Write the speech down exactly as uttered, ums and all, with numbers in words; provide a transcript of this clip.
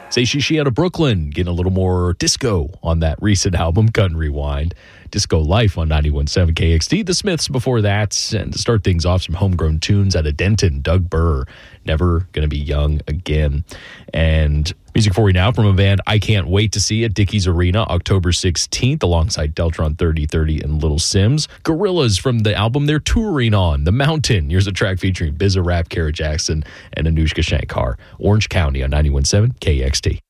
Say Shishi out of Brooklyn, getting a little more disco on that recent album, Gun Rewind. Disco Life on ninety-one point seven K X T. The Smiths before that. And to start things off, some homegrown tunes out of Denton, Doug Burr, Never Gonna Be Young Again. And music for you now from a band I can't wait to see at Dickies Arena October sixteenth alongside Deltron thirty thirty and Little Sims. Gorillas from the album they're touring on, The Mountain. Here's a track featuring Bizarrap, Kara Jackson, and Anushka Shankar. Orange County on ninety-one point seven K X T.